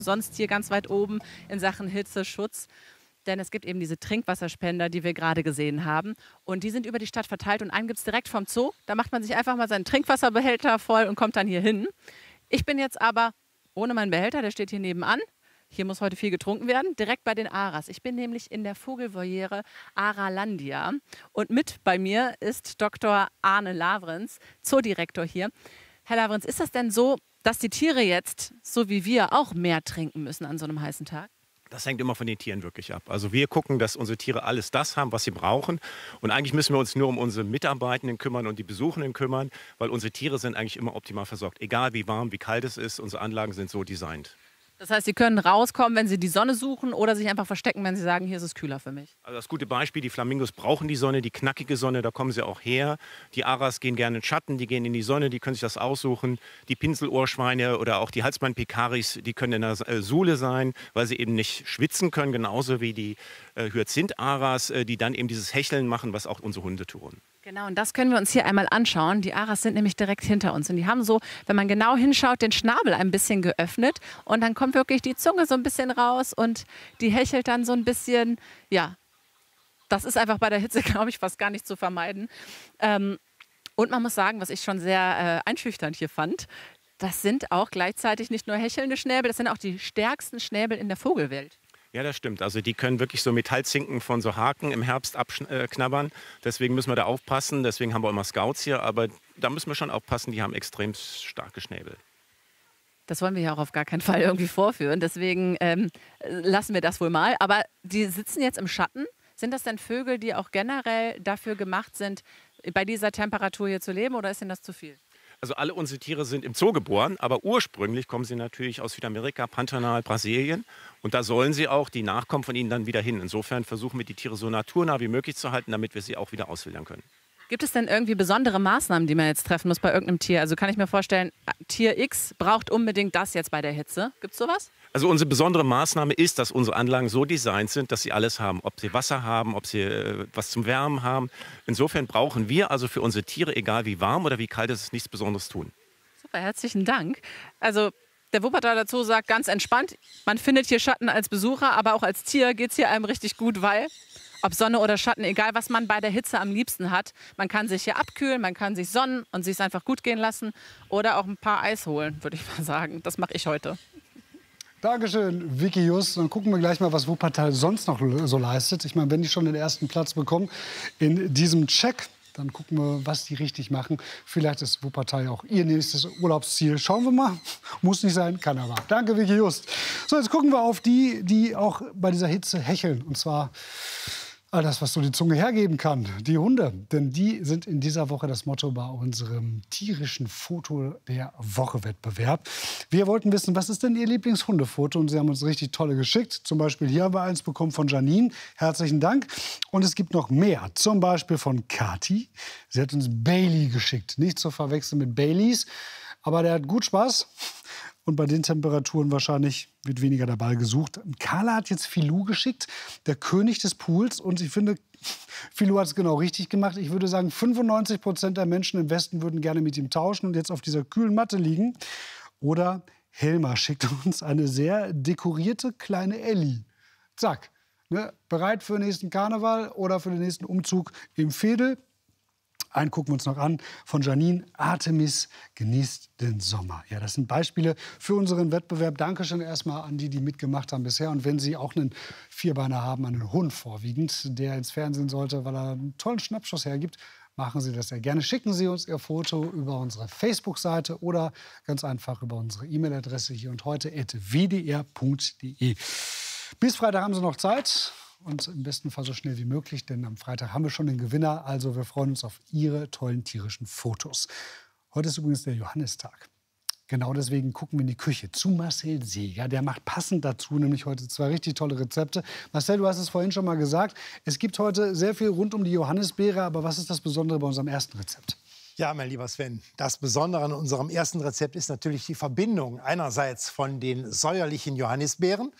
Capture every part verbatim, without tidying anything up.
sonst hier ganz weit oben in Sachen Hitzeschutz. Denn es gibt eben diese Trinkwasserspender, die wir gerade gesehen haben. Und die sind über die Stadt verteilt. Und einen gibt es direkt vom Zoo. Da macht man sich einfach mal seinen Trinkwasserbehälter voll und kommt dann hier hin. Ich bin jetzt aber ohne meinen Behälter, der steht hier nebenan. Hier muss heute viel getrunken werden, direkt bei den Aras. Ich bin nämlich in der Vogelvoliere Aralandia. Und mit bei mir ist Doktor Arne Lavrenz, Zoodirektor hier. Herr Lavrenz, ist das denn so, dass die Tiere jetzt, so wie wir, auch mehr trinken müssen an so einem heißen Tag? Das hängt immer von den Tieren wirklich ab. Also wir gucken, dass unsere Tiere alles das haben, was sie brauchen. Und eigentlich müssen wir uns nur um unsere Mitarbeitenden kümmern und die Besuchenden kümmern, weil unsere Tiere sind eigentlich immer optimal versorgt. Egal wie warm, wie kalt es ist, unsere Anlagen sind so designt. Das heißt, sie können rauskommen, wenn sie die Sonne suchen oder sich einfach verstecken, wenn sie sagen, hier ist es kühler für mich. Also das gute Beispiel, die Flamingos brauchen die Sonne, die knackige Sonne, da kommen sie auch her. Die Aras gehen gerne in den Schatten, die gehen in die Sonne, die können sich das aussuchen. Die Pinselohrschweine oder auch die Halsband-Pekaris, die können in der äh, Sule sein, weil sie eben nicht schwitzen können, genauso wie die äh, Hyazinth-Aras, äh, die dann eben dieses Hecheln machen, was auch unsere Hunde tun. Genau, und das können wir uns hier einmal anschauen. Die Aras sind nämlich direkt hinter uns. Und die haben so, wenn man genau hinschaut, den Schnabel ein bisschen geöffnet. Und dann kommt wirklich die Zunge so ein bisschen raus und die hechelt dann so ein bisschen. Ja, das ist einfach bei der Hitze, glaube ich, fast gar nicht zu vermeiden. Ähm, und man muss sagen, was ich schon sehr äh, einschüchternd hier fand, das sind auch gleichzeitig nicht nur hechelnde Schnäbel, das sind auch die stärksten Schnäbel in der Vogelwelt. Ja, das stimmt. Also die können wirklich so Metallzinken von so Haken im Herbst abknabbern. Deswegen müssen wir da aufpassen. Deswegen haben wir immer Scouts hier. Aber da müssen wir schon aufpassen, die haben extrem starke Schnäbel. Das wollen wir ja auch auf gar keinen Fall irgendwie vorführen. Deswegen ähm, lassen wir das wohl mal. Aber die sitzen jetzt im Schatten. Sind das denn Vögel, die auch generell dafür gemacht sind, bei dieser Temperatur hier zu leben? Oder ist Ihnen das zu viel? Also alle unsere Tiere sind im Zoo geboren, aber ursprünglich kommen sie natürlich aus Südamerika, Pantanal, Brasilien. Und da sollen sie auch, die Nachkommen von ihnen, dann wieder hin. Insofern versuchen wir, die Tiere so naturnah wie möglich zu halten, damit wir sie auch wieder auswildern können. Gibt es denn irgendwie besondere Maßnahmen, die man jetzt treffen muss bei irgendeinem Tier? Also kann ich mir vorstellen, Tier X braucht unbedingt das jetzt bei der Hitze. Gibt es sowas? Also unsere besondere Maßnahme ist, dass unsere Anlagen so designt sind, dass sie alles haben. Ob sie Wasser haben, ob sie äh, was zum Wärmen haben. Insofern brauchen wir also für unsere Tiere, egal wie warm oder wie kalt es ist, nichts Besonderes tun. Super, herzlichen Dank. Also der Wuppertaler Zoo sagt ganz entspannt, man findet hier Schatten als Besucher, aber auch als Tier geht es hier einem richtig gut, weil ob Sonne oder Schatten, egal was man bei der Hitze am liebsten hat, man kann sich hier abkühlen, man kann sich sonnen und sich es einfach gut gehen lassen oder auch ein paar Eis holen, würde ich mal sagen. Das mache ich heute. Dankeschön, Vicky Just. Dann gucken wir gleich mal, was Wuppertal sonst noch so leistet. Ich meine, wenn die schon den ersten Platz bekommen in diesem Check, dann gucken wir, was die richtig machen. Vielleicht ist Wuppertal ja auch ihr nächstes Urlaubsziel. Schauen wir mal. Muss nicht sein, kann aber. Danke, Vicky Just. So, jetzt gucken wir auf die, die auch bei dieser Hitze hecheln. Und zwar all das, was so die Zunge hergeben kann, die Hunde. Denn die sind in dieser Woche das Motto bei unserem tierischen Foto der Woche-Wettbewerb. Wir wollten wissen, was ist denn Ihr Lieblingshundefoto? Und Sie haben uns richtig tolle geschickt. Zum Beispiel hier haben wir eins bekommen von Janine. Herzlichen Dank. Und es gibt noch mehr. Zum Beispiel von Kati. Sie hat uns Bailey geschickt. Nicht zu verwechseln mit Baileys. Aber der hat gut Spaß. Und bei den Temperaturen wahrscheinlich wird weniger der Ball gesucht. Carla hat jetzt Filou geschickt, der König des Pools. Und ich finde, Filou hat es genau richtig gemacht. Ich würde sagen, fünfundneunzig Prozent der Menschen im Westen würden gerne mit ihm tauschen und jetzt auf dieser kühlen Matte liegen. Oder Helma schickt uns eine sehr dekorierte kleine Elli. Zack, ne? Bereit für den nächsten Karneval oder für den nächsten Umzug im Veedel. Einen gucken wir uns noch an, von Janine. Artemis genießt den Sommer. Ja, das sind Beispiele für unseren Wettbewerb. Dankeschön erstmal an die, die mitgemacht haben bisher. Und wenn Sie auch einen Vierbeiner haben, einen Hund vorwiegend, der ins Fernsehen sollte, weil er einen tollen Schnappschuss hergibt, machen Sie das sehr gerne. Schicken Sie uns Ihr Foto über unsere Facebook-Seite oder ganz einfach über unsere E-Mail-Adresse hier und heute at w d r punkt d e. Bis Freitag haben Sie noch Zeit. Und im besten Fall so schnell wie möglich, denn am Freitag haben wir schon den Gewinner. Also wir freuen uns auf Ihre tollen tierischen Fotos. Heute ist übrigens der Johannistag. Genau deswegen gucken wir in die Küche zu Marcel Seeger. Der macht passend dazu nämlich heute zwei richtig tolle Rezepte. Marcel, du hast es vorhin schon mal gesagt. Es gibt heute sehr viel rund um die Johannisbeere. Aber was ist das Besondere bei unserem ersten Rezept? Ja, mein lieber Sven, das Besondere an unserem ersten Rezept ist natürlich die Verbindung einerseits von den säuerlichen Johannisbeeren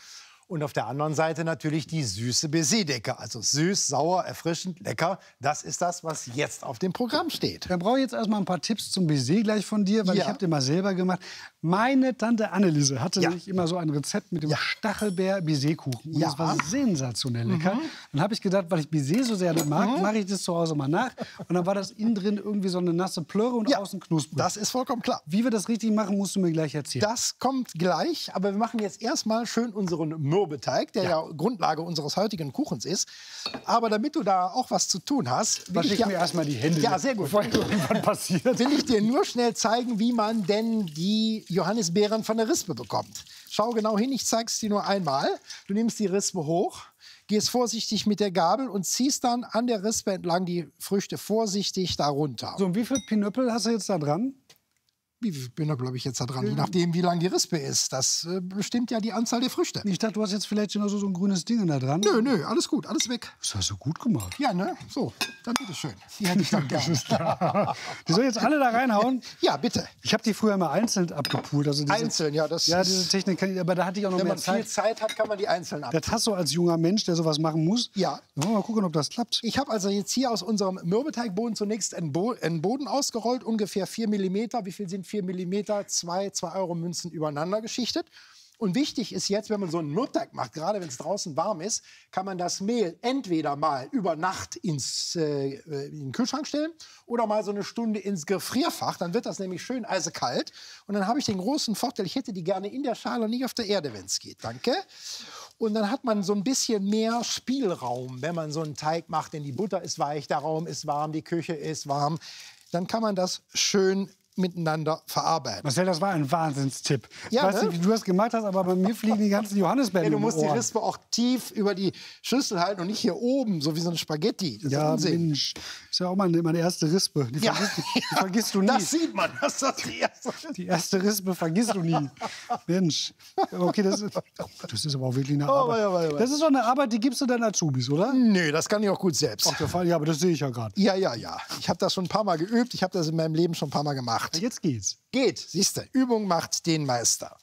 Und auf der anderen Seite natürlich die süße Baiser-Decke. Also süß, sauer, erfrischend, lecker. Das ist das, was jetzt auf dem Programm steht. Dann brauche ich jetzt erstmal ein paar Tipps zum Baiser gleich von dir, weil Ja. ich habe den mal selber gemacht. Meine Tante Anneliese hatte Ja. nämlich immer so ein Rezept mit dem Ja. Stachelbeer-Baiser-Kuchen. Und Ja. das war sensationell lecker. Dann habe ich gedacht, weil ich Baiser so sehr nicht mag, mache ich das zu Hause mal nach. Und dann war das innen drin irgendwie so eine nasse Plörre und Ja. außen knusprig. Das ist vollkommen klar. Wie wir das richtig machen, musst du mir gleich erzählen. Das kommt gleich, aber wir machen jetzt erstmal schön unseren Mürbeteig, der ja. Grundlage unseres heutigen Kuchens ist. Aber damit du da auch was zu tun hast, will Wasche ich ich dir- mir erstmal die Hände, Ja, sehr gut. bevor irgendwann passiert. Will ich dir nur schnell zeigen, wie man denn die Johannisbeeren von der Rispe bekommt. Schau genau hin, ich zeige es dir nur einmal. Du nimmst die Rispe hoch, gehst vorsichtig mit der Gabel und ziehst dann an der Rispe entlang die Früchte vorsichtig darunter. So, und wie viel Pinöppel hast du jetzt da dran? Wie viel Pinöppel habe ich jetzt da dran? Je nachdem, wie lang die Rispe ist. Das äh, bestimmt ja die Anzahl der Früchte. Ich dachte, du hast jetzt vielleicht schon so so ein grünes Ding da dran. Nö, nö, alles gut, alles weg. Das hast du gut gemacht. Ja, ne? So, dann bitteschön. Die hätte ich dann gerne. Die soll jetzt alle da reinhauen? Ja, bitte. Ich habe die früher mal einzeln abgepult. Also diese, Einzeln, ja, das Ja, ist- diese Technik kann ich, aber da hatte ich auch noch Wenn mehr man viel Zeit. Zeit hat, kann man die einzeln ab. Das hast du als junger Mensch, der sowas machen muss. Ja. Dann wollen wir mal gucken, ob das klappt. Ich habe also jetzt hier aus unserem Mürbeteigboden zunächst einen, Bo einen Boden ausgerollt, ungefähr vier Millimeter. Wie viel sind vier Millimeter? Zwei zwei Euro Münzen übereinander geschichtet. Und wichtig ist jetzt, wenn man so einen Mürbeteig macht, gerade wenn es draußen warm ist, kann man das Mehl entweder mal über Nacht ins, äh, in den Kühlschrank stellen oder mal so eine Stunde ins Gefrierfach. Dann wird das nämlich schön eisekalt. Und dann habe ich den großen Vorteil, ich hätte die gerne in der Schale und nicht auf der Erde, wenn es geht. Danke. Und dann hat man so ein bisschen mehr Spielraum, wenn man so einen Teig macht, denn die Butter ist weich, der Raum ist warm, die Küche ist warm. Dann kann man das schön miteinander verarbeiten. Marcel, das war ein Wahnsinnstipp. Ja, ich weiß ne? nicht, wie du das gemacht hast, aber bei mir fliegen die ganzen Johannisbeeren Ja, du um musst die die Ohren. Rispe auch tief über die Schüssel halten und nicht hier oben, so wie so ein Spaghetti. Das ist Ja, Unsinn. Mensch. Ist ja auch meine, meine erste Rispe. Die, Ja. vergisst, die vergisst du nie. Das sieht man, dass das die erste Die erste Rispe vergisst du nie. Mensch. Okay, das ist, das ist aber auch wirklich eine Arbeit. ja, aber, ja, aber. Das ist doch eine Arbeit, die gibst du dann Azubis, oder? Nö, das kann ich auch gut selbst. Ach, der Fall, ja, aber das sehe ich ja gerade. Ja, ja, ja. Ich habe das schon ein paar Mal geübt. Ich habe das in meinem Leben schon ein paar Mal gemacht. Jetzt geht's. Geht, siehst du. Übung macht den Meister.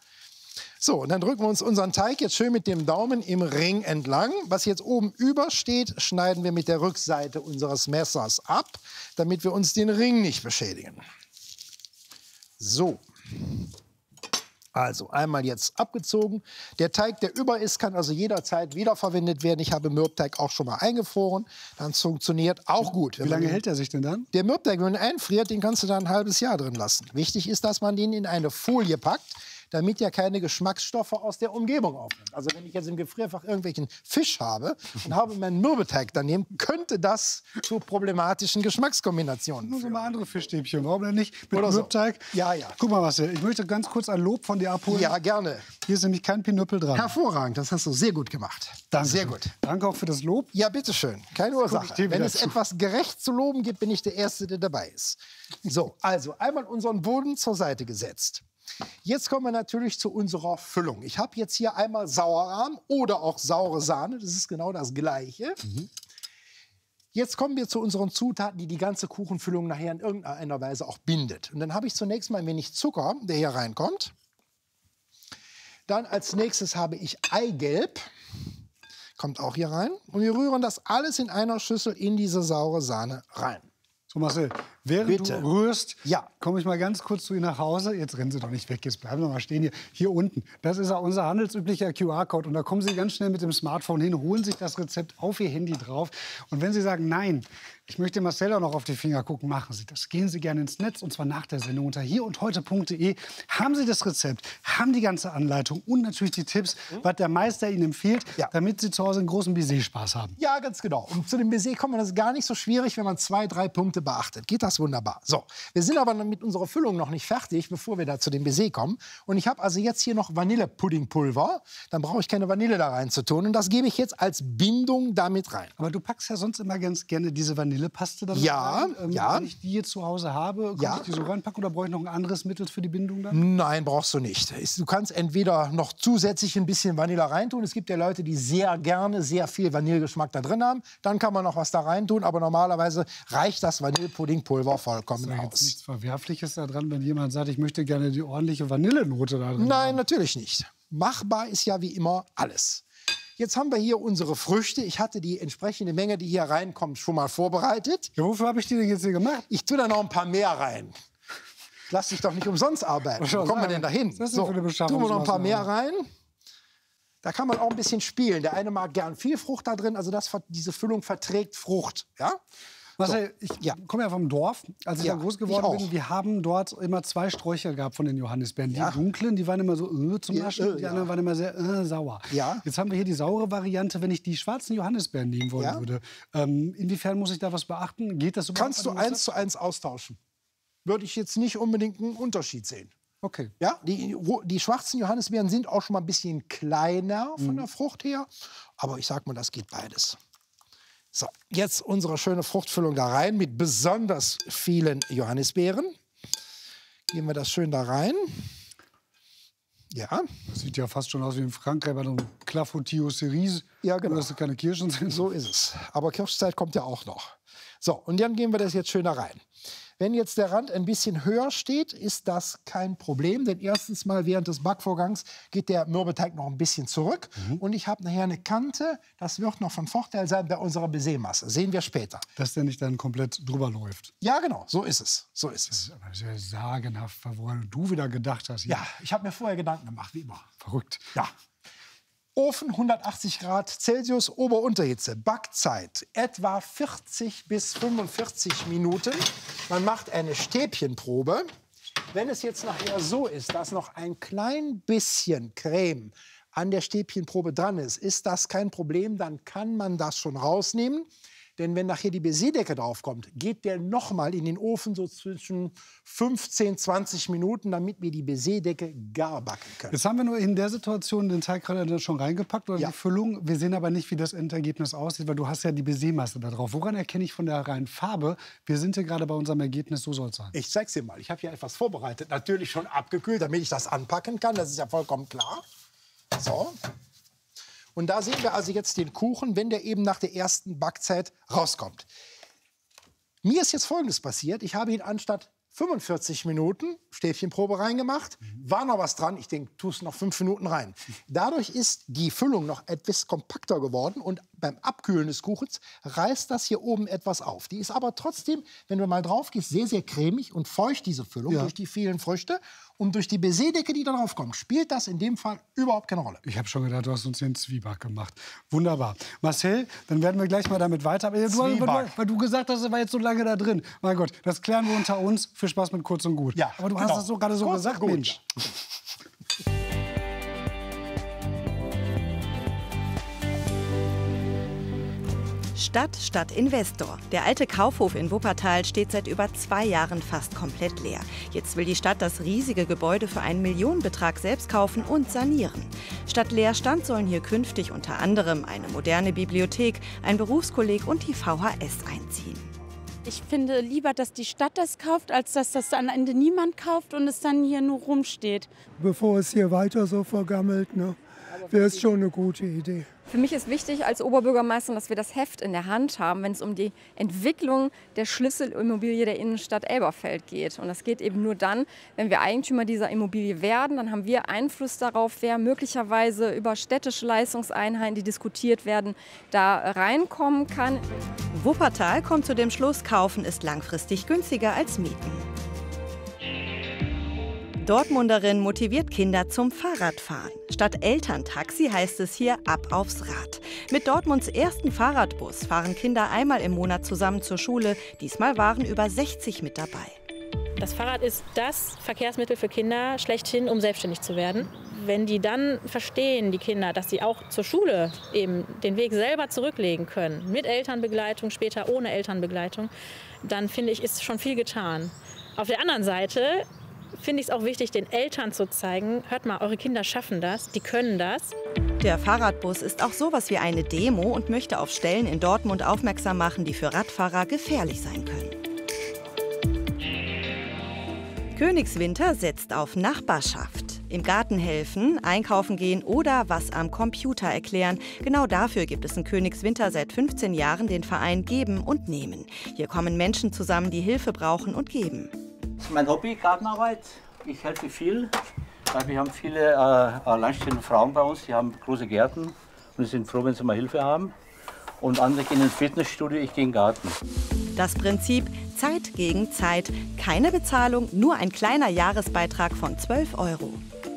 So, und dann drücken wir uns unseren Teig jetzt schön mit dem Daumen im Ring entlang. Was jetzt oben über steht, schneiden wir mit der Rückseite unseres Messers ab, damit wir uns den Ring nicht beschädigen. So. Also einmal jetzt abgezogen. Der Teig, der über ist, kann also jederzeit wiederverwendet werden. Ich habe Mürbeteig auch schon mal eingefroren. Dann funktioniert auch gut. Wie lange hält er sich denn dann? Der Mürbeteig, wenn man ihn einfriert, den kannst du da ein halbes Jahr drin lassen. Wichtig ist, dass man den in eine Folie packt, damit er keine Geschmacksstoffe aus der Umgebung aufnimmt. Also wenn ich jetzt im Gefrierfach irgendwelchen Fisch habe und habe meinen Mürbeteig daneben, könnte das zu problematischen Geschmackskombinationen Nur so führen. mal andere Fischstäbchen, warum denn nicht? Mit Oder so. Mürbeteig? Ja, ja. Guck mal, Marcel, ich möchte ganz kurz ein Lob von dir abholen. Ja, gerne. Hier ist nämlich kein Pinöppel dran. Hervorragend, das hast du sehr gut gemacht. Danke. Sehr gut. Danke auch für das Lob. Ja, bitteschön. Keine guck ich Ursache. dir Wenn wieder es zu. etwas gerecht zu loben gibt, bin ich der Erste, der dabei ist. So, also einmal unseren Boden zur Seite gesetzt. Jetzt kommen wir natürlich zu unserer Füllung. Ich habe jetzt hier einmal Sauerrahm oder auch saure Sahne. Das ist genau das Gleiche. Jetzt kommen wir zu unseren Zutaten, die die ganze Kuchenfüllung nachher in irgendeiner Weise auch bindet. Und dann habe ich zunächst mal ein wenig Zucker, der hier reinkommt. Dann als nächstes habe ich Eigelb. Kommt auch hier rein. Und wir rühren das alles in einer Schüssel in diese saure Sahne rein. So, Marcel, während Bitte. du rührst, Ja. komme ich mal ganz kurz zu Ihnen nach Hause. Jetzt rennen Sie doch nicht weg, jetzt bleiben Sie mal stehen hier. Hier unten, das ist ja unser handelsüblicher Q R-Code. Und da kommen Sie ganz schnell mit dem Smartphone hin, holen sich das Rezept auf Ihr Handy drauf. Und wenn Sie sagen, nein, ich möchte Marcel auch noch auf die Finger gucken, machen Sie das. Gehen Sie gerne ins Netz, und zwar nach der Sendung unter hier und heute punkt de. Haben Sie das Rezept, haben die ganze Anleitung und natürlich die Tipps, was der Meister Ihnen empfiehlt, Ja. damit Sie zu Hause einen großen Baiser-Spaß haben. Ja, ganz genau. Und zu dem Baiser kommt man das gar nicht so schwierig, wenn man zwei, drei Punkte beachtet. Geht das wunderbar. So, wir sind aber mit unserer Füllung noch nicht fertig, bevor wir da zu dem Baiser kommen. Und ich habe also jetzt hier noch Vanillepuddingpulver. Dann brauche ich keine Vanille da rein zu tun. Und das gebe ich jetzt als Bindung damit rein. Aber du packst ja sonst immer ganz gerne diese Vanillepaste da Ja, rein. Ähm, ja. Wenn ich die jetzt zu Hause habe, kann Ja. ich die so reinpacken oder brauche ich noch ein anderes Mittel für die Bindung dann? Nein, brauchst du nicht. Du kannst entweder noch zusätzlich ein bisschen Vanille reintun. Es gibt ja Leute, die sehr gerne sehr viel Vanillegeschmack da drin haben. Dann kann man noch was da reintun. Aber normalerweise reicht das Vanillepuddingpulver vollkommen Da ist jetzt aus. nichts Verwerfliches daran, wenn jemand sagt, ich möchte gerne die ordentliche Vanillenote da drin Nein, haben. natürlich nicht. machbar ist ja wie immer alles. Jetzt haben wir hier unsere Früchte. Ich hatte die entsprechende Menge, die hier reinkommt, schon mal vorbereitet. Ja, wofür habe ich die denn jetzt hier gemacht? Ich tue da noch ein paar mehr rein. Lass dich doch nicht umsonst arbeiten. Wo kommen wir denn dahin? Was ist das So, denn für eine Beschaffung? tun wir noch ein paar mehr rein. Da kann man auch ein bisschen spielen. Der eine mag gern viel Frucht da drin. Also das, diese Füllung verträgt Frucht. Ja? Marcel, ich Ja. komme ja vom Dorf. Als ich Ja, da groß ich geworden auch. bin, wir haben dort immer zwei Sträucher gehabt von den Johannisbeeren. Die Ja. dunklen, die waren immer so äh, zum Ja, Naschen, äh, die ja. anderen waren immer sehr äh, sauer. Ja. Jetzt haben wir hier die saure Variante, wenn ich die schwarzen Johannisbeeren nehmen wollen Ja. würde. Ähm, inwiefern muss ich da was beachten? Geht das überhaupt? Kannst du an die eins zu eins austauschen. Würde ich jetzt nicht unbedingt einen Unterschied sehen. Okay. Ja, die, ro- die schwarzen Johannisbeeren sind auch schon mal ein bisschen kleiner von der Frucht her. Aber ich sag mal, das geht beides. So, jetzt unsere schöne Fruchtfüllung da rein mit besonders vielen Johannisbeeren. Geben wir das schön da rein. Ja, Das sieht ja fast schon aus wie in Frankreich bei einem Clafoutillo Cerise. Ja, genau. Nur, dass da keine Kirschen sind. so ist es. Aber Kirschzeit kommt ja auch noch. So, und dann geben wir das jetzt schön da rein. Wenn jetzt der Rand ein bisschen höher steht, ist das kein Problem. Denn erstens mal während des Backvorgangs geht der Mürbeteig noch ein bisschen zurück. Und ich habe nachher eine Kante. Das wird noch von Vorteil sein bei unserer Baiser-Masse. Sehen wir später. Dass der nicht dann komplett drüber läuft. Ja, genau. So ist es. So ist es. Aber das ist ja sagenhaft, woran du wieder gedacht hast. Ja, ich habe mir vorher Gedanken gemacht, wie immer. Verrückt. Ja. Ofen hundertachtzig Grad Celsius, Ober-Unterhitze. Backzeit etwa vierzig bis fünfundvierzig Minuten. Man macht eine Stäbchenprobe. Wenn es jetzt nachher so ist, dass noch ein klein bisschen Creme an der Stäbchenprobe dran ist, ist das kein Problem. Dann kann man das schon rausnehmen. Denn wenn nachher die Baiserdecke draufkommt, geht der nochmal in den Ofen so zwischen fünfzehn, zwanzig Minuten, damit wir die Baiserdecke gar backen können. Jetzt haben wir nur in der Situation den Teig gerade schon reingepackt oder Ja. die Füllung. Wir sehen aber nicht, wie das Endergebnis aussieht, weil du hast ja die Baisermasse da drauf. Woran erkenne ich von der reinen Farbe? Wir sind hier gerade bei unserem Ergebnis, so soll es sein. Ich zeig's dir mal. Ich habe hier etwas vorbereitet. Natürlich schon abgekühlt, damit ich das anpacken kann. Das ist ja vollkommen klar. So. Und da sehen wir also jetzt den Kuchen, wenn der eben nach der ersten Backzeit rauskommt. Mir ist jetzt Folgendes passiert. Ich habe ihn anstatt fünfundvierzig Minuten Stäbchenprobe reingemacht. War noch was dran. Ich denke, tu es noch fünf Minuten rein. Dadurch ist die Füllung noch etwas kompakter geworden und beim Abkühlen des Kuchens reißt das hier oben etwas auf. Die ist aber trotzdem, wenn du mal drauf gehst, sehr, sehr cremig und feucht, diese Füllung, Ja. durch die vielen Früchte. Und durch die Baiserdecke, die da drauf kommt, spielt das in dem Fall überhaupt keine Rolle. Ich habe schon gedacht, du hast uns hier einen Zwieback gemacht. Wunderbar. Marcel, dann werden wir gleich mal damit weiter. Aber Du, Zwieback. weil du gesagt hast, er war jetzt so lange da drin. Mein Gott, das klären wir unter uns. Viel Spaß mit kurz und gut. Ja, aber du genau. hast das so gerade so Kurz gesagt, und gut. Mensch. Stadt statt Investor. Der alte Kaufhof in Wuppertal steht seit über zwei Jahren fast komplett leer. Jetzt will die Stadt das riesige Gebäude für einen Millionenbetrag selbst kaufen und sanieren. Statt Leerstand sollen hier künftig unter anderem eine moderne Bibliothek, ein Berufskolleg und die V H S einziehen. Ich finde lieber, dass die Stadt das kauft, als dass das am Ende niemand kauft und es dann hier nur rumsteht. Bevor es hier weiter so vergammelt, ne, wäre es schon eine gute Idee. Für mich ist wichtig als Oberbürgermeisterin, dass wir das Heft in der Hand haben, wenn es um die Entwicklung der Schlüsselimmobilie der Innenstadt Elberfeld geht. Und das geht eben nur dann, wenn wir Eigentümer dieser Immobilie werden. Dann haben wir Einfluss darauf, wer möglicherweise über städtische Leistungseinheiten, die diskutiert werden, da reinkommen kann. Wuppertal kommt zu dem Schluss, kaufen ist langfristig günstiger als mieten. Dortmunderin motiviert Kinder zum Fahrradfahren. Statt Elterntaxi heißt es hier ab aufs Rad. Mit Dortmunds ersten Fahrradbus fahren Kinder einmal im Monat zusammen zur Schule. Diesmal waren über sechzig mit dabei. Das Fahrrad ist das Verkehrsmittel für Kinder schlechthin, um selbstständig zu werden. Wenn die dann verstehen, die Kinder, dass sie auch zur Schule eben den Weg selber zurücklegen können, mit Elternbegleitung, später ohne Elternbegleitung, dann finde ich, ist schon viel getan. Auf der anderen Seite finde ich es auch wichtig, den Eltern zu zeigen, hört mal, eure Kinder schaffen das, die können das. Der Fahrradbus ist auch sowas wie eine Demo und möchte auf Stellen in Dortmund aufmerksam machen, die für Radfahrer gefährlich sein können. Königswinter setzt auf Nachbarschaft. Im Garten helfen, einkaufen gehen oder was am Computer erklären. Genau dafür gibt es in Königswinter seit fünfzehn Jahren den Verein Geben und Nehmen. Hier kommen Menschen zusammen, die Hilfe brauchen und geben. Das ist mein Hobby, Gartenarbeit. Ich helfe viel. Weil wir haben viele äh, alleinstehende Frauen bei uns, die haben große Gärten und die sind froh, wenn sie mal Hilfe haben. Und andere gehen ins Fitnessstudio, ich gehe in den Garten. Das Prinzip Zeit gegen Zeit. Keine Bezahlung, nur ein kleiner Jahresbeitrag von zwölf Euro.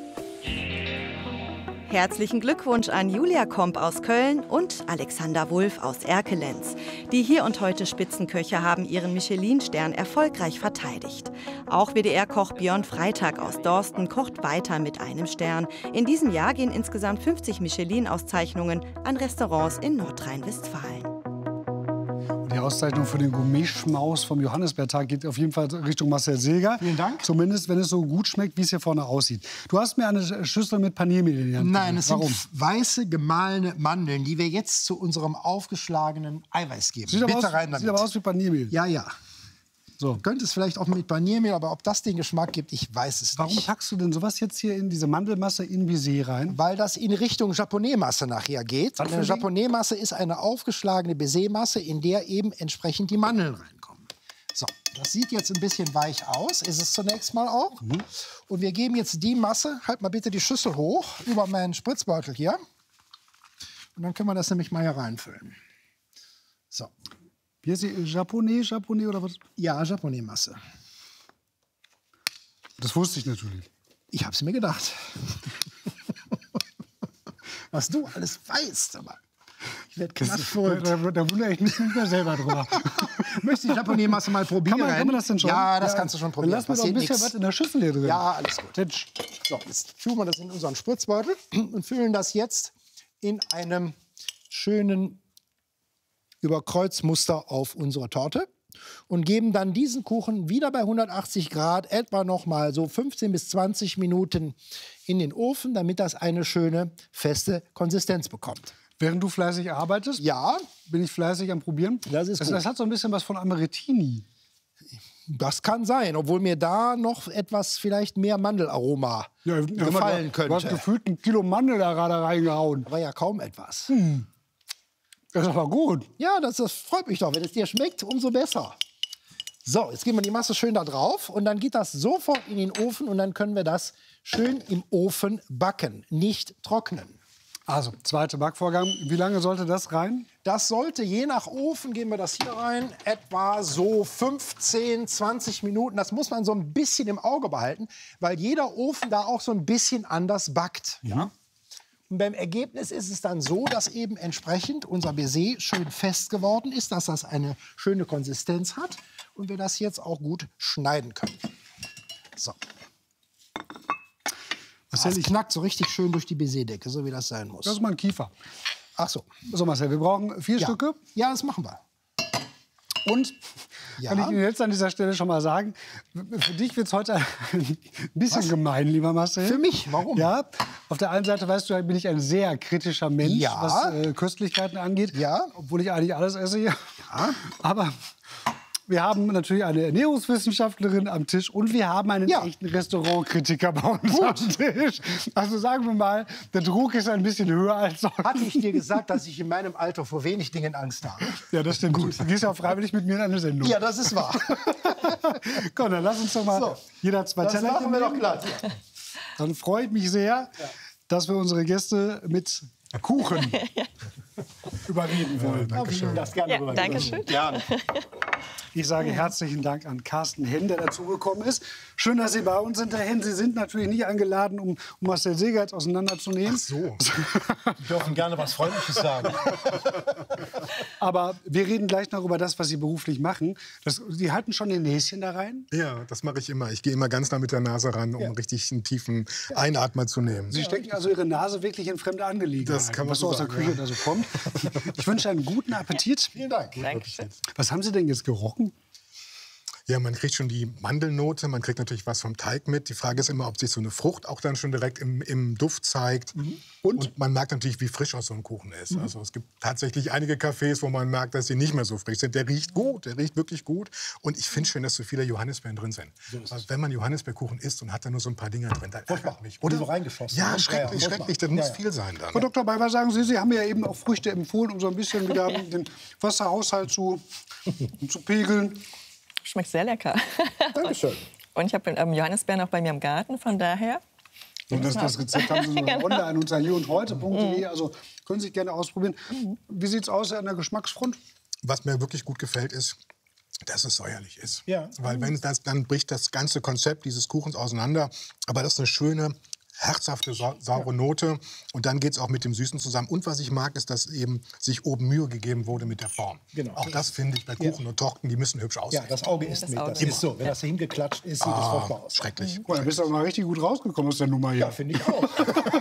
Herzlichen Glückwunsch an Julia Komp aus Köln und Alexander Wulff aus Erkelenz. Die Hier und Heute Spitzenköche haben ihren Michelin-Stern erfolgreich verteidigt. Auch W D R-Koch Björn Freitag aus Dorsten kocht weiter mit einem Stern. In diesem Jahr gehen insgesamt fünfzig Michelin-Auszeichnungen an Restaurants in Nordrhein-Westfalen. Die Auszeichnung für den Gourmet-Schmaus vom Johannisbeertag geht auf jeden Fall Richtung Marcel Seeger. Vielen Dank. Zumindest, wenn es so gut schmeckt, wie es hier vorne aussieht. Du hast mir eine Schüssel mit Paniermehl in die Hand Nein, es Warum? sind weiße gemahlene Mandeln, die wir jetzt zu unserem aufgeschlagenen Eiweiß geben. Sieht aber, Bitte aus, rein damit. sieht aber aus wie Paniermehl. Ja, ja. So. Du könntest vielleicht auch mit Paniermehl, aber ob das den Geschmack gibt, ich weiß es Warum nicht. packst du denn sowas jetzt hier in diese Mandelmasse in Baiser rein? Weil das in Richtung Japonais-Masse nachher geht. Was für Eine ein Ding? Japonais-Masse ist eine aufgeschlagene Baiser-Masse, in der eben entsprechend die Mandeln reinkommen. So, das sieht jetzt ein bisschen weich aus, ist es zunächst mal auch. Mhm. Und wir geben jetzt die Masse, halt mal bitte die Schüssel hoch, über meinen Spritzbeutel hier. Und dann können wir das nämlich mal hier reinfüllen. So. Wie heißt die? Japonais, Japonais oder was? Ja, Japonais-Masse. Das wusste ich natürlich. Ich habe es mir gedacht. Was du alles weißt, aber ich werde knallverrückt. Da, da, da wundere ich mich nicht mehr selber drüber. Möchtest du die Japonais-Masse mal probieren? Kann man, kann man das denn schon? Ja, das kannst du schon probieren. Dann lass mir doch ein Passiert bisschen nix. was in der Schüssel hier drin. Ja, alles gut. So, jetzt tun wir das in unseren Spritzbeutel und füllen das jetzt in einem schönen Überkreuzmuster auf unsere Torte und geben dann diesen Kuchen wieder bei hundertachtzig Grad etwa noch mal so fünfzehn bis zwanzig Minuten in den Ofen, damit das eine schöne, feste Konsistenz bekommt. Während du fleißig arbeitest, ja, bin ich fleißig am Probieren. Das ist das, gut. das hat so ein bisschen was von Amarettini. Das kann sein, obwohl mir da noch etwas vielleicht mehr Mandelaroma Ja, gefallen du, könnte. Du hast gefühlt ein Kilo Mandel da gerade reingehauen. Aber ja kaum etwas. Hm. Das ist aber gut. Ja, das, das freut mich doch. Wenn es dir schmeckt, umso besser. So, jetzt geben wir die Masse schön da drauf und dann geht das sofort in den Ofen und dann können wir das schön im Ofen backen, nicht trocknen. Also, zweiter Backvorgang. Wie lange sollte das rein? Das sollte, je nach Ofen, geben wir das hier rein, etwa so fünfzehn, zwanzig Minuten. Das muss man so ein bisschen im Auge behalten, weil jeder Ofen da auch so ein bisschen anders backt. Ja? Und beim Ergebnis ist es dann so, dass eben entsprechend unser Baiser schön fest geworden ist, dass das eine schöne Konsistenz hat und wir das jetzt auch gut schneiden können. So. Das Marcel, ich- knackt so richtig schön durch die Baiserdecke, so wie das sein muss. Das ist mein Kiefer. Ach so. So, Marcel, wir brauchen vier Ja. Stücke. Ja, das machen wir. Und Ja. kann ich Ihnen jetzt an dieser Stelle schon mal sagen, für dich wird es heute ein bisschen Was? gemein, lieber Marcel. Für mich? Warum? Ja, auf der einen Seite, weißt du, bin ich ein sehr kritischer Mensch, Ja. was äh, Köstlichkeiten angeht. Ja. Obwohl ich eigentlich alles esse hier. Ja. Aber wir haben natürlich eine Ernährungswissenschaftlerin am Tisch und wir haben einen Ja. echten Restaurantkritiker bei uns am Tisch. Also sagen wir mal, der Druck ist ein bisschen höher als sonst. Hatte ich dir gesagt, dass ich in meinem Alter vor wenig Dingen Angst habe? Ja, das stimmt. Gut. Du gehst ja auch freiwillig mit mir in eine Sendung. Ja, das ist wahr. Komm, dann lass uns doch mal So, jeder zwei Das Teller machen wir doch nehmen. glatt. Dann freue ich mich sehr, dass wir unsere Gäste mit Kuchen überreden wollen. Ja, wir nehmen das gerne Ja, rüber. danke schön. Gerne. Ich sage herzlichen Dank an Carsten Henn, der dazugekommen ist. Schön, dass Sie bei uns sind, Herr Henn. Sie sind natürlich nicht eingeladen, um, um Marcel Seeger jetzt auseinanderzunehmen. Ach so. Sie dürfen gerne was Freundliches sagen. Aber wir reden gleich noch über das, was Sie beruflich machen. Das, Sie halten schon den Näschen da rein? Ja, das mache ich immer. Ich gehe immer ganz nah mit der Nase ran, um richtig einen tiefen Einatmer zu nehmen. Sie stecken also Ihre Nase wirklich in fremde Angelegenheiten, Das kann man was so so aus der sagen, Küche ja. da so kommt. Ich wünsche einen guten Appetit. Vielen Dank. Was haben Sie denn jetzt gerochen? Ja, man kriegt schon die Mandelnote, man kriegt natürlich was vom Teig mit. Die Frage ist immer, ob sich so eine Frucht auch dann schon direkt im, im Duft zeigt. Und? Und man merkt natürlich, wie frisch auch so ein Kuchen ist. Also es gibt tatsächlich einige Cafés, wo man merkt, dass sie nicht mehr so frisch sind. Der riecht gut, der riecht wirklich gut. Und ich finde schön, dass so viele Johannisbeeren drin sind. Weil wenn man Johannisbeerkuchen isst und hat da nur so ein paar Dinger drin, dann ärgert mich. Oder Oder? so reingeschossen. Ja, ne? schrecklich, Ja, ja, schrecklich. Das Ja, muss ja. viel sein dann. Frau Doktor Beiber, sagen Sie, Sie haben ja eben auch Früchte empfohlen, um so ein bisschen wieder den Wasserhaushalt zu, zu pegeln. Schmeckt sehr lecker. Dankeschön. Und ich habe ähm, Johannisbeeren auch bei mir im Garten, von daher Und das, das Rezept haben Sie sogar online unter hier und heute punkt de. Also können Sie sich gerne ausprobieren. Wie sieht es aus an der Geschmacksfront? Was mir wirklich gut gefällt, ist, dass es säuerlich ist. Ja. Weil wenn das, dann bricht das ganze Konzept dieses Kuchens auseinander. Aber das ist eine schöne, herzhafte, sa saure Note. Und dann geht es auch mit dem Süßen zusammen. Und was ich mag, ist, dass eben sich oben Mühe gegeben wurde mit der Form. Genau. Auch das finde ich bei Kuchen ja. und Torten, die müssen hübsch aussehen. Ja, das Auge ist mit. Das ist so. Wenn das hingeklatscht ist, sieht ah, das furchtbar aus. Schrecklich. Oh, da bist du aber mal richtig gut rausgekommen aus der Nummer hier. Ja, finde ich auch.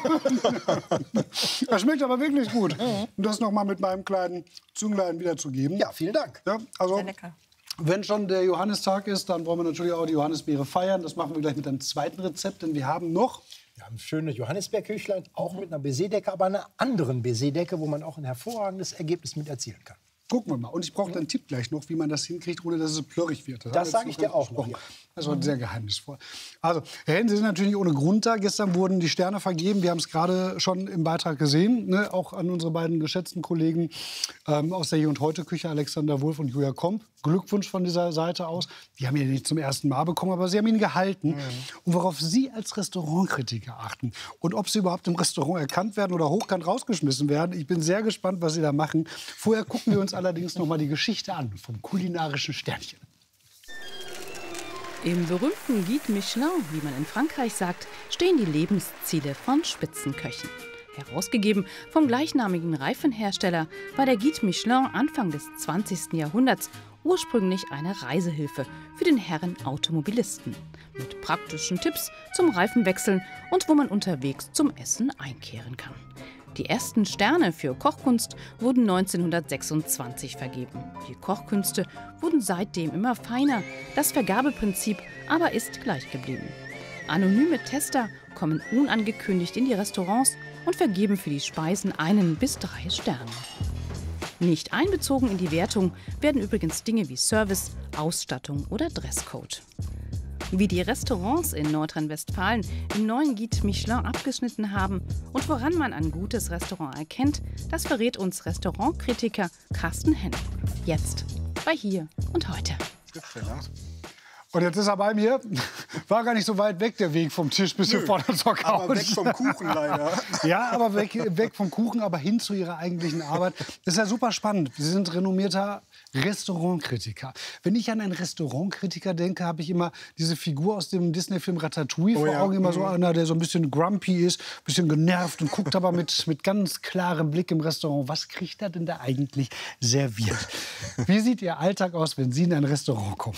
Das schmeckt aber wirklich gut. Und das noch mal mit meinem kleinen Zünglein wiederzugeben. Ja, vielen Dank. Ja, also, Sehr lecker. wenn schon der Johannistag ist, dann wollen wir natürlich auch die Johannisbeere feiern. Das machen wir gleich mit einem zweiten Rezept, denn wir haben noch... Wir haben schöne Johannisbeerküchlein, auch mit einer Baiser-Decke, aber einer anderen Baiser-Decke, wo man auch ein hervorragendes Ergebnis mit erzielen kann. Gucken wir mal. Und ich brauche einen Tipp gleich noch, wie man das hinkriegt, ohne dass es plörrig wird. Das, das sage ich dir auch noch. Ja. Das war sehr geheimnisvoll. Also, Herr Henn, Sie sind natürlich ohne Grund da. Gestern wurden die Sterne vergeben. Wir haben es gerade schon im Beitrag gesehen. Ne? Auch an unsere beiden geschätzten Kollegen ähm, aus der Hier- und Heute-Küche, Alexander Wulff und Julia Komp. Glückwunsch von dieser Seite aus. Die haben ihn nicht zum ersten Mal bekommen, aber sie haben ihn gehalten. Mhm. Und worauf Sie als Restaurantkritiker achten und ob Sie überhaupt im Restaurant erkannt werden oder hochkant rausgeschmissen werden. Ich bin sehr gespannt, was Sie da machen. Vorher gucken wir uns allerdings noch mal die Geschichte an vom kulinarischen Sternchen. Im berühmten Guide Michelin, wie man in Frankreich sagt, stehen die Lebensziele von Spitzenköchen. Herausgegeben vom gleichnamigen Reifenhersteller war der Guide Michelin Anfang des zwanzigsten Jahrhunderts ursprünglich eine Reisehilfe für den Herren Automobilisten. Mit praktischen Tipps zum Reifenwechseln und wo man unterwegs zum Essen einkehren kann. Die ersten Sterne für Kochkunst wurden neunzehnhundertsechsundzwanzig vergeben. Die Kochkünste wurden seitdem immer feiner, das Vergabeprinzip aber ist gleich geblieben. Anonyme Tester kommen unangekündigt in die Restaurants und vergeben für die Speisen einen bis drei Sterne. Nicht einbezogen in die Wertung werden übrigens Dinge wie Service, Ausstattung oder Dresscode. Wie die Restaurants in Nordrhein-Westfalen im neuen Guide Michelin abgeschnitten haben und woran man ein gutes Restaurant erkennt, das verrät uns Restaurantkritiker Carsten Henn. Jetzt bei Hier und Heute. Und jetzt ist er bei mir. War gar nicht so weit weg, der Weg vom Tisch bis hier vorne zur Couch. Aber weg vom Kuchen leider. Ja, aber weg, weg vom Kuchen, aber hin zu Ihrer eigentlichen Arbeit. Das ist ja super spannend. Sie sind renommierter Restaurantkritiker. Wenn ich an einen Restaurantkritiker denke, habe ich immer diese Figur aus dem Disney-Film Ratatouille oh, vor ja. Augen. Immer so mhm. einer, der so ein bisschen grumpy ist, ein bisschen genervt und guckt aber mit, mit ganz klarem Blick im Restaurant. Was kriegt er denn da eigentlich serviert? Wie sieht Ihr Alltag aus, wenn Sie in ein Restaurant kommen?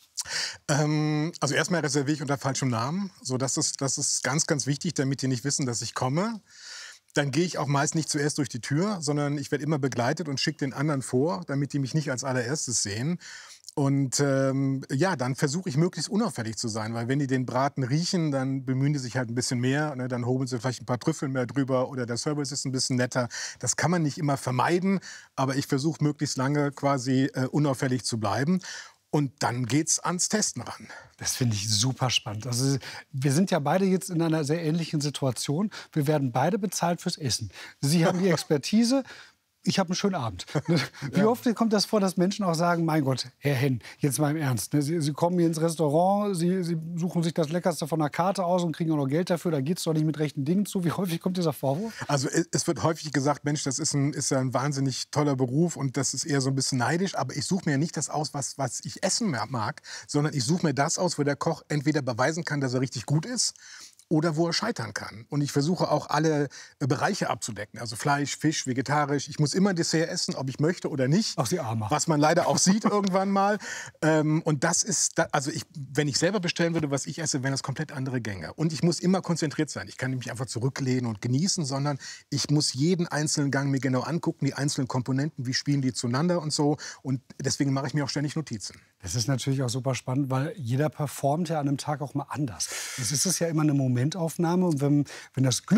Ähm, also erstmal reserviere ich unter falschem Namen. So, das ist, das ist ganz, ganz wichtig, damit die nicht wissen, dass ich komme. Dann gehe ich auch meist nicht zuerst durch die Tür, sondern ich werde immer begleitet und schicke den anderen vor, damit die mich nicht als allererstes sehen. Und ähm, ja, dann versuche ich möglichst unauffällig zu sein, weil wenn die den Braten riechen, dann bemühen die sich halt ein bisschen mehr. Ne? Dann hobeln sie vielleicht ein paar Trüffel mehr drüber oder der Service ist ein bisschen netter. Das kann man nicht immer vermeiden, aber ich versuche möglichst lange quasi äh, unauffällig zu bleiben. Und dann geht's ans Testen ran. Das finde ich super spannend. Also wir sind ja beide jetzt in einer sehr ähnlichen Situation. Wir werden beide bezahlt fürs Essen. Sie haben die Expertise. Ich habe einen schönen Abend. Wie ja. oft kommt das vor, dass Menschen auch sagen, mein Gott, Herr Henn, jetzt mal im Ernst. Sie, Sie kommen hier ins Restaurant, Sie, Sie suchen sich das Leckerste von der Karte aus und kriegen auch noch Geld dafür. Da geht es doch nicht mit rechten Dingen zu. Wie häufig kommt dieser Vorwurf? Also es wird häufig gesagt, Mensch, das ist ein, ist ein wahnsinnig toller Beruf und das ist eher so ein bisschen neidisch. Aber ich suche mir nicht das aus, was, was ich essen mag, sondern ich suche mir das aus, wo der Koch entweder beweisen kann, dass er richtig gut ist, oder wo er scheitern kann. Und ich versuche auch alle Bereiche abzudecken. Also Fleisch, Fisch, vegetarisch. Ich muss immer Dessert essen, ob ich möchte oder nicht. Ach, Sie Armer. Was man leider auch sieht irgendwann mal. Ähm, und das ist, da, also ich, wenn ich selber bestellen würde, was ich esse, wären das komplett andere Gänge. Und ich muss immer konzentriert sein. Ich kann mich einfach zurücklehnen und genießen, sondern ich muss jeden einzelnen Gang mir genau angucken, die einzelnen Komponenten, wie spielen die zueinander und so. Und deswegen mache ich mir auch ständig Notizen. Das ist natürlich auch super spannend, weil jeder performt ja an einem Tag auch mal anders. Es ist ja immer eine Momentaufnahme und wenn, wenn das Glück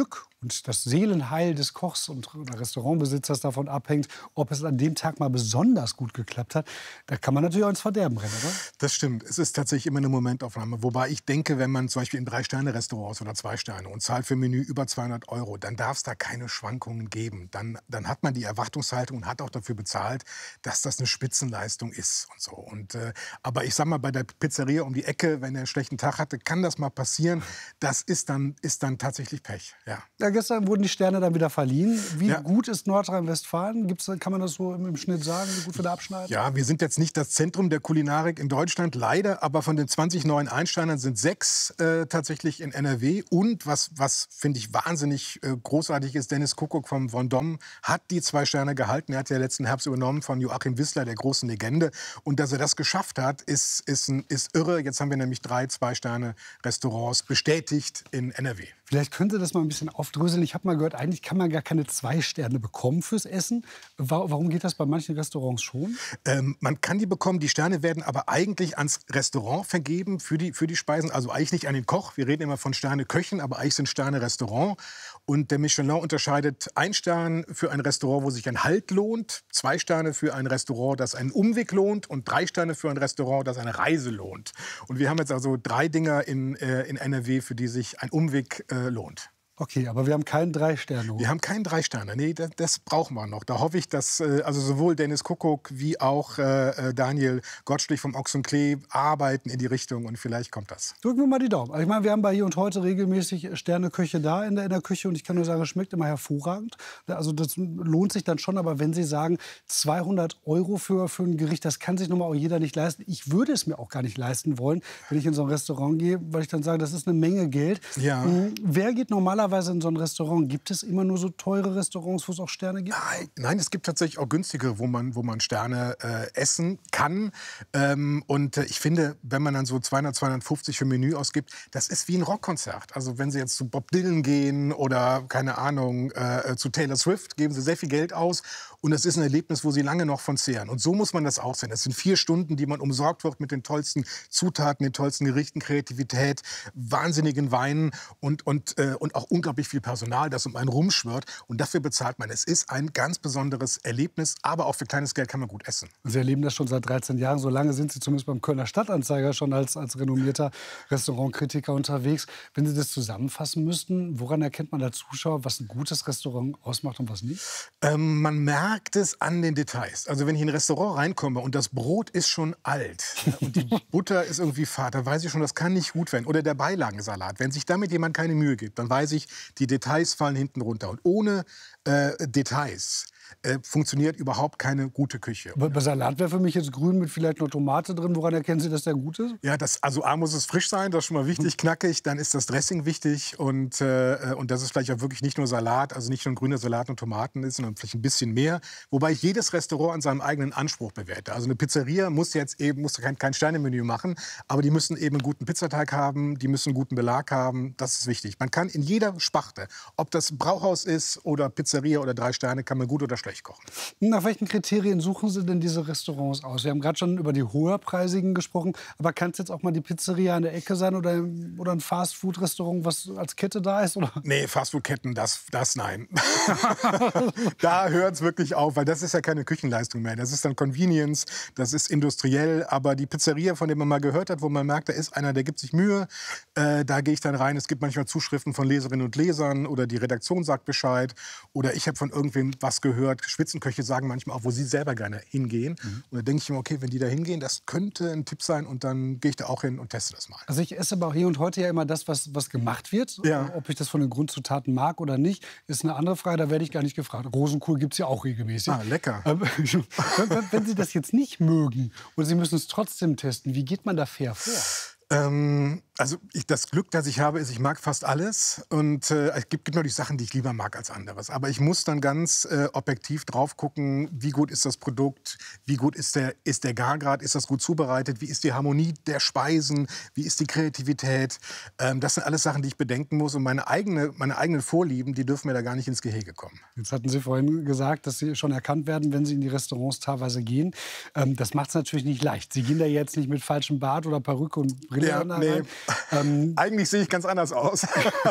und das Seelenheil des Kochs und Restaurantbesitzers davon abhängt, ob es an dem Tag mal besonders gut geklappt hat, da kann man natürlich auch ins Verderben rennen, oder? Das stimmt. Es ist tatsächlich immer eine Momentaufnahme. Wobei ich denke, wenn man zum Beispiel in Drei-Sterne-Restaurants oder zwei Sterne und zahlt für ein Menü über zweihundert Euro, dann darf es da keine Schwankungen geben. Dann, dann hat man die Erwartungshaltung und hat auch dafür bezahlt, dass das eine Spitzenleistung ist und so. Und, äh, aber ich sag mal, bei der Pizzeria um die Ecke, wenn er einen schlechten Tag hatte, kann das mal passieren. Das ist dann, ist dann tatsächlich Pech. Ja. Ja, gestern wurden die Sterne dann wieder verliehen. Wie Ja. gut ist Nordrhein-Westfalen? Gibt's, kann man das so im, im Schnitt sagen, wie gut wir da abschneiden? Ja, wir sind jetzt nicht das Zentrum der Kulinarik in Deutschland, leider. Aber von den zwanzig neuen Einsteinern sind sechs äh, tatsächlich in N R W. Und was, was finde ich wahnsinnig äh, großartig ist, Dennis Kuckuck vom Vendôme hat die zwei Sterne gehalten. Er hat ja letzten Herbst übernommen von Joachim Wissler, der großen Legende. Und dass er das geschafft hat, ist, ist, ein, ist irre. Jetzt haben wir nämlich drei Zwei-Sterne-Restaurants bestätigt in N R W. Vielleicht könnte das mal ein bisschen aufdröseln. Ich habe mal gehört, eigentlich kann man gar keine zwei Sterne bekommen fürs Essen. Wa- Warum geht das bei manchen Restaurants schon? Ähm, man kann die bekommen, die Sterne werden aber eigentlich ans Restaurant vergeben für die, für die Speisen. Also eigentlich nicht an den Koch. Wir reden immer von Sterne-Köchen, aber eigentlich sind Sterne Restaurant. Und der Michelin unterscheidet ein Stern für ein Restaurant, wo sich ein Halt lohnt, zwei Sterne für ein Restaurant, das einen Umweg lohnt und drei Sterne für ein Restaurant, das eine Reise lohnt. Und wir haben jetzt also drei Dinger in, äh, in N R W, für die sich ein Umweg äh, lohnt. Okay, aber wir haben keinen Drei-Sterne. Wir haben keinen Drei-Sterne. Nee, das, das brauchen wir noch. Da hoffe ich, dass äh, also sowohl Dennis Kuckuck wie auch äh, Daniel Gottschlich vom Ochs und Klee arbeiten in die Richtung und vielleicht kommt das. Drücken wir mal die Daumen. Also ich meine, wir haben bei Hier und Heute regelmäßig Sterneköche da in der, in der Küche und ich kann nur sagen, es schmeckt immer hervorragend. Also das lohnt sich dann schon, aber wenn Sie sagen, zweihundert Euro für, für ein Gericht, das kann sich nun mal auch jeder nicht leisten. Ich würde es mir auch gar nicht leisten wollen, wenn ich in so ein Restaurant gehe, weil ich dann sage, das ist eine Menge Geld. Ja. Mhm. Wer geht normalerweise in so ein Restaurant? Gibt es immer nur so teure Restaurants, wo es auch Sterne gibt? Nein, nein, es gibt tatsächlich auch günstigere, wo man, wo man Sterne äh, essen kann. Ähm, und äh, ich finde, wenn man dann so zweihundert, zweihundertfünfzig für ein Menü ausgibt, das ist wie ein Rockkonzert. Also wenn Sie jetzt zu Bob Dylan gehen oder, keine Ahnung, äh, zu Taylor Swift, geben Sie sehr viel Geld aus. Und das ist ein Erlebnis, wo Sie lange noch von zehren. Und so muss man das auch sehen. Es sind vier Stunden, die man umsorgt wird mit den tollsten Zutaten, den tollsten Gerichten, Kreativität, wahnsinnigen Weinen und, und, äh, und auch unglaublich viel Personal, das um einen rumschwirrt. Und dafür bezahlt man. Es ist ein ganz besonderes Erlebnis, aber auch für kleines Geld kann man gut essen. Sie erleben das schon seit dreizehn Jahren. So lange sind Sie zumindest beim Kölner Stadtanzeiger schon als, als renommierter Restaurantkritiker unterwegs. Wenn Sie das zusammenfassen müssten, woran erkennt man als Zuschauer, was ein gutes Restaurant ausmacht und was nicht? Ähm, man merkt es an den Details. Also wenn ich in ein Restaurant reinkomme und das Brot ist schon alt ja, und die Butter ist irgendwie fad, dann weiß ich schon, das kann nicht gut werden. Oder der Beilagensalat. Wenn sich damit jemand keine Mühe gibt, dann weiß ich, die Details fallen hinten runter. Und ohne äh, Details äh, funktioniert überhaupt keine gute Küche. Aber bei Salat wäre für mich jetzt grün mit vielleicht noch Tomate drin. Woran erkennen Sie, dass der gut ist? Ja, das, also A muss es frisch sein, das ist schon mal wichtig, knackig. Dann ist das Dressing wichtig und, äh, und das ist vielleicht auch wirklich nicht nur Salat, also nicht nur ein grüner Salat und Tomaten ist, sondern vielleicht ein bisschen mehr. Wobei ich jedes Restaurant an seinem eigenen Anspruch bewerte. Also eine Pizzeria muss jetzt eben muss kein, kein Sternemenü machen, aber die müssen eben einen guten Pizzateig haben, die müssen einen guten Belag haben. Das ist wichtig. Man kann in jeder Sparte, ob das Brauhaus ist oder Pizzeria oder drei Sterne, kann man gut oder schlecht kochen. Nach welchen Kriterien suchen Sie denn diese Restaurants aus? Wir haben gerade schon über die höherpreisigen gesprochen, aber kann es jetzt auch mal die Pizzeria an der Ecke sein oder, oder ein Fastfood-Restaurant, was als Kette da ist? Oder? Nee, Fastfood-Ketten, das, das nein. Da hört es wirklich auf, weil das ist ja keine Küchenleistung mehr. Das ist dann Convenience, das ist industriell. Aber die Pizzeria, von der man mal gehört hat, wo man merkt, da ist einer, der gibt sich Mühe, äh, da gehe ich dann rein. Es gibt manchmal Zuschriften von Leserinnen und Lesern oder die Redaktion sagt Bescheid. Oder ich habe von irgendwem was gehört. Spitzenköche sagen manchmal auch, wo sie selber gerne hingehen. Mhm. Und da denke ich mir, okay, wenn die da hingehen, das könnte ein Tipp sein. Und dann gehe ich da auch hin und teste das mal. Also ich esse aber auch hier und heute ja immer das, was, was gemacht wird. Ja. Ob ich das von den Grundzutaten mag oder nicht, ist eine andere Frage. Da werde ich gar nicht gefragt. Rosenkohl gibt es ja auch regelmäßig. Ah, lecker. Ähm, wenn, wenn Sie das jetzt nicht mögen und Sie müssen es trotzdem testen, wie geht man da fair vor? Ähm, also ich, das Glück, das ich habe, ist, ich mag fast alles. Und äh, es gibt, gibt natürlich Sachen, die ich lieber mag als anderes. Aber ich muss dann ganz äh, objektiv drauf gucken, wie gut ist das Produkt, wie gut ist der, ist der Gargrad, ist das gut zubereitet, wie ist die Harmonie der Speisen, wie ist die Kreativität. Ähm, das sind alles Sachen, die ich bedenken muss. Und meine, eigene, meine eigenen Vorlieben, die dürfen mir da gar nicht ins Gehege kommen. Jetzt hatten Sie vorhin gesagt, dass Sie schon erkannt werden, wenn Sie in die Restaurants teilweise gehen. Ähm, das macht es natürlich nicht leicht. Sie gehen da jetzt nicht mit falschem Bart oder Perücke und Brille Ja, rein. nee. Ähm, Eigentlich sehe ich ganz anders aus.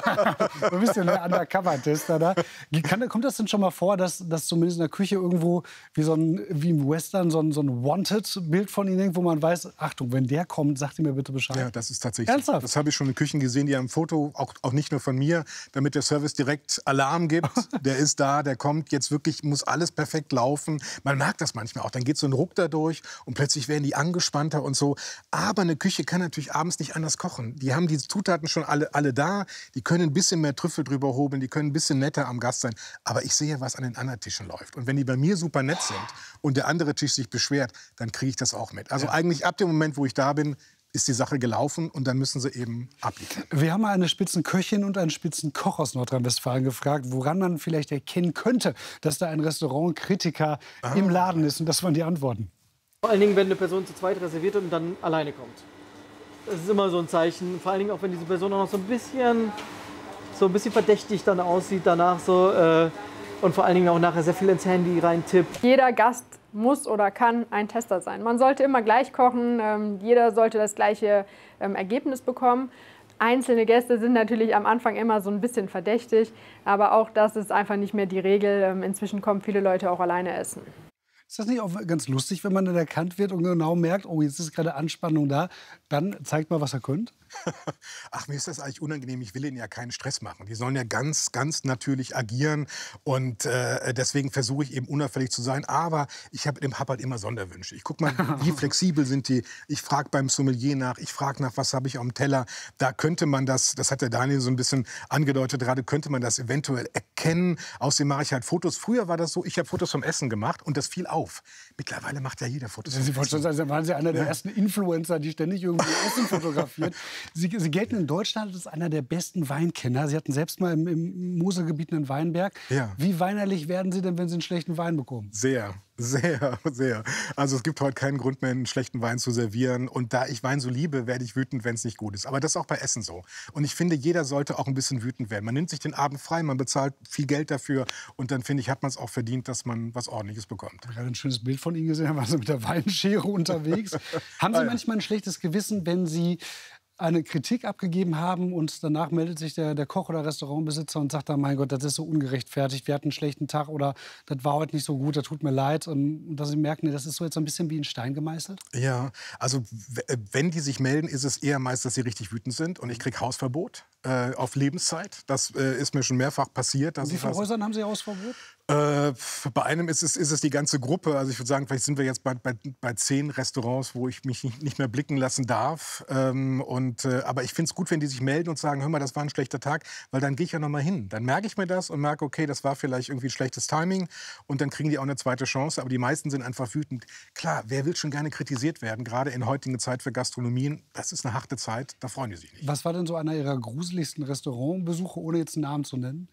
Du bist ja der Undercover-Tester da. Kann, kommt das denn schon mal vor, dass, dass zumindest in der Küche irgendwo wie, so ein, wie im Western so ein, so ein Wanted-Bild von Ihnen hängt, wo man weiß, Achtung, wenn der kommt, sagt ihr mir bitte Bescheid? Ja, das ist tatsächlich. Ernsthaft? Das habe ich schon in Küchen gesehen, die haben ein Foto, auch, auch nicht nur von mir, damit der Service direkt Alarm gibt. Der ist da, der kommt, jetzt wirklich muss alles perfekt laufen. Man merkt das manchmal auch. Dann geht so ein Ruck da durch und plötzlich werden die angespannter und so. Aber eine Küche kann natürlich abends nicht anders kochen. Die haben die Zutaten schon alle, alle da. Die können ein bisschen mehr Trüffel drüber hobeln, die können ein bisschen netter am Gast sein. Aber ich sehe, was an den anderen Tischen läuft. Und wenn die bei mir super nett sind und der andere Tisch sich beschwert, dann kriege ich das auch mit. Also ja. eigentlich ab dem Moment, wo ich da bin, ist die Sache gelaufen und dann müssen sie eben abliefern. Wir haben mal eine Spitzenköchin und einen Spitzenkoch aus Nordrhein-Westfalen gefragt, woran man vielleicht erkennen könnte, dass da ein Restaurantkritiker ah. im Laden ist. Und das waren die Antworten. Vor allen Dingen, wenn eine Person zu zweit reserviert und dann alleine kommt. Das ist immer so ein Zeichen. Vor allen Dingen auch, wenn diese Person auch noch so ein bisschen, so ein bisschen verdächtig dann aussieht danach so äh, und vor allen Dingen auch nachher sehr viel ins Handy reintippt. Jeder Gast muss oder kann ein Tester sein. Man sollte immer gleich kochen, ähm, jeder sollte das gleiche ähm, Ergebnis bekommen. Einzelne Gäste sind natürlich am Anfang immer so ein bisschen verdächtig, aber auch das ist einfach nicht mehr die Regel. Ähm, inzwischen kommen viele Leute auch alleine essen. Ist das nicht auch ganz lustig, wenn man dann erkannt wird und genau merkt, oh, jetzt ist gerade Anspannung da, dann zeigt mal, was er könnt? Ach, mir ist das eigentlich unangenehm. Ich will ihnen ja keinen Stress machen. Die sollen ja ganz, ganz natürlich agieren. Und äh, deswegen versuche ich eben unauffällig zu sein. Aber ich habe hab halt immer Sonderwünsche. Ich gucke mal, wie flexibel sind die. Ich frage beim Sommelier nach. Ich frage nach, was habe ich auf dem Teller. Da könnte man das, das hat der Daniel so ein bisschen angedeutet gerade, könnte man das eventuell erkennen. Außerdem mache ich halt Fotos. Früher war das so, ich habe Fotos vom Essen gemacht und das fiel auf. Mittlerweile macht ja jeder Fotos vom Sie Essen. Schon sagen, Sie waren Sie einer der Ja. ersten Influencer, die ständig irgendwie Essen fotografieren. Sie, Sie gelten in Deutschland als einer der besten Weinkenner. Sie hatten selbst mal im, im Moselgebiet einen Weinberg. Ja. Wie weinerlich werden Sie denn, wenn Sie einen schlechten Wein bekommen? Sehr, sehr, sehr. Also es gibt heute keinen Grund mehr, einen schlechten Wein zu servieren. Und da ich Wein so liebe, werde ich wütend, wenn es nicht gut ist. Aber das ist auch bei Essen so. Und ich finde, jeder sollte auch ein bisschen wütend werden. Man nimmt sich den Abend frei, man bezahlt viel Geld dafür. Und dann, finde ich, hat man es auch verdient, dass man was Ordentliches bekommt. Ich habe gerade ein schönes Bild von Ihnen gesehen, da waren Sie mit der Weinschere unterwegs. Haben Sie Ah, ja. manchmal ein schlechtes Gewissen, wenn Sie eine Kritik abgegeben haben und danach meldet sich der, der Koch oder Restaurantbesitzer und sagt dann, mein Gott, das ist so ungerechtfertigt, wir hatten einen schlechten Tag oder das war heute nicht so gut, das tut mir leid. Und dass Sie merken, nee, das ist so jetzt so ein bisschen wie in Stein gemeißelt? Ja, also w- wenn die sich melden, ist es eher meist, dass sie richtig wütend sind. Und ich kriege Hausverbot äh, auf Lebenszeit. Das äh, ist mir schon mehrfach passiert. Dass Wie ich viele was- Häusern haben Sie Hausverbot? Äh, bei einem ist es, ist es die ganze Gruppe. Also ich würde sagen, vielleicht sind wir jetzt bei, bei, bei zehn Restaurants, wo ich mich nicht, nicht mehr blicken lassen darf. Ähm, und, äh, aber ich finde es gut, wenn die sich melden und sagen, hör mal, das war ein schlechter Tag, weil dann gehe ich ja noch mal hin. Dann merke ich mir das und merke, okay, das war vielleicht irgendwie ein schlechtes Timing und dann kriegen die auch eine zweite Chance. Aber die meisten sind einfach wütend. Klar, wer will schon gerne kritisiert werden, gerade in heutigen Zeit für Gastronomien. Das ist eine harte Zeit, da freuen die sich nicht. Was war denn so einer Ihrer gruseligsten Restaurantbesuche, ohne jetzt einen Namen zu nennen?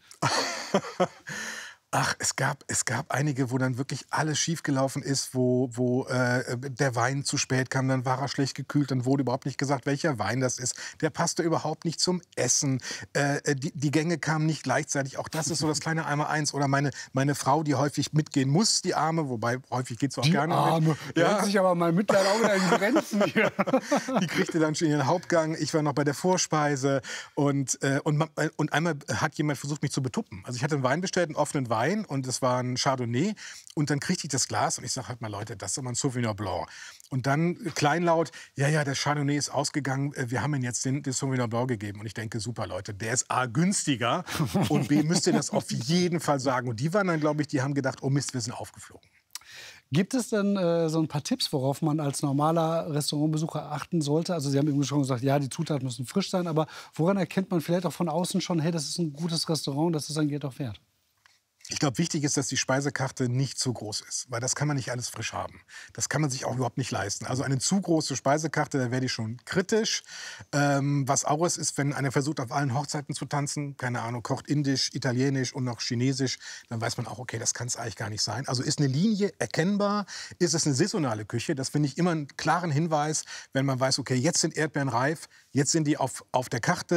Ach, es gab, es gab einige, wo dann wirklich alles schiefgelaufen ist, wo, wo äh, der Wein zu spät kam, dann war er schlecht gekühlt, dann wurde überhaupt nicht gesagt, welcher Wein das ist. Der passte überhaupt nicht zum Essen. Äh, die, die Gänge kamen nicht gleichzeitig. Auch das ist so das kleine Einmaleins. Oder meine, meine Frau, die häufig mitgehen muss, die Arme, wobei häufig geht es auch Die gar nicht Arme, mit. da hält sich aber mein Mitleid auch wieder in Grenzen hier. Die kriegte dann schon ihren Hauptgang. Ich war noch bei der Vorspeise. Und, äh, und, ma- und einmal hat jemand versucht, mich zu betuppen. Also ich hatte einen Wein bestellt, einen offenen Wein. Und es war ein Chardonnay. Und dann kriegte ich das Glas und ich sage halt mal, Leute, das ist immer ein Sauvignon Blanc. Und dann kleinlaut, ja, ja, der Chardonnay ist ausgegangen, äh, wir haben ihm jetzt den, den Sauvignon Blanc gegeben. Und ich denke, super, Leute, der ist A, günstiger und B, müsst ihr das auf jeden Fall sagen. Und die waren dann, glaube ich, die haben gedacht, oh Mist, wir sind aufgeflogen. Gibt es denn äh, so ein paar Tipps, worauf man als normaler Restaurantbesucher achten sollte? Also Sie haben eben schon gesagt, ja, die Zutaten müssen frisch sein, aber woran erkennt man vielleicht auch von außen schon, hey, das ist ein gutes Restaurant, das ist sein Geld auch wert? Ich glaube, wichtig ist, dass die Speisekarte nicht zu groß ist, weil das kann man nicht alles frisch haben. Das kann man sich auch überhaupt nicht leisten. Also eine zu große Speisekarte, da werde ich schon kritisch. Ähm, was auch ist, ist, wenn einer versucht, auf allen Hochzeiten zu tanzen, keine Ahnung, kocht indisch, italienisch und noch chinesisch, dann weiß man auch, okay, das kann es eigentlich gar nicht sein. Also ist eine Linie erkennbar? Ist es eine saisonale Küche? Das finde ich immer einen klaren Hinweis, wenn man weiß, okay, jetzt sind Erdbeeren reif, jetzt sind die auf, auf der Karte.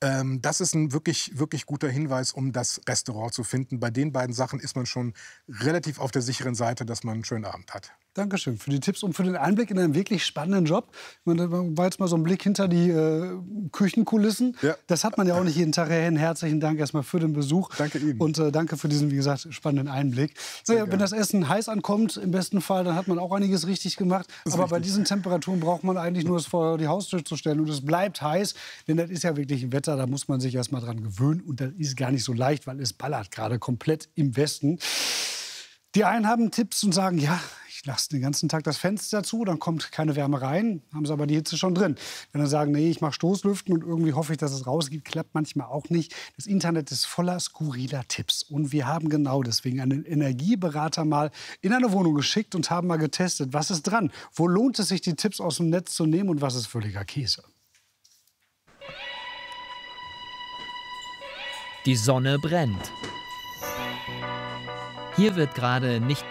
Ähm, das ist ein wirklich, wirklich guter Hinweis, um das Restaurant zu finden. Bei den beiden Sachen ist man schon relativ auf der sicheren Seite, dass man einen schönen Abend hat. Dankeschön für die Tipps und für den Einblick in einen wirklich spannenden Job. Ich meine, da war jetzt mal so ein Blick hinter die äh, Küchenkulissen. Ja. Das hat man ja auch nicht jeden Tag. Herr Henn, herzlichen Dank erstmal für den Besuch. Danke Ihnen. Und äh, danke für diesen, wie gesagt, spannenden Einblick. Naja, wenn das Essen heiß ankommt, im besten Fall, dann hat man auch einiges richtig gemacht. Aber richtig. bei diesen Temperaturen braucht man eigentlich nur es vor die Haustür zu stellen. Und es bleibt heiß, denn das ist ja wirklich ein Wetter, da muss man sich erstmal dran gewöhnen. Und das ist gar nicht so leicht, weil es ballert gerade komplett im Westen. Die einen haben Tipps und sagen, ja, ich lasse den ganzen Tag das Fenster zu, dann kommt keine Wärme rein, haben sie aber die Hitze schon drin. Wenn dann sagen, nee, ich mache Stoßlüften und irgendwie hoffe ich, dass es rausgeht, klappt manchmal auch nicht. Das Internet ist voller skurriler Tipps. Und wir haben genau deswegen einen Energieberater mal in eine Wohnung geschickt und haben mal getestet, was ist dran? Wo lohnt es sich, die Tipps aus dem Netz zu nehmen und was ist völliger Käse? Die Sonne brennt. Hier wird gerade nicht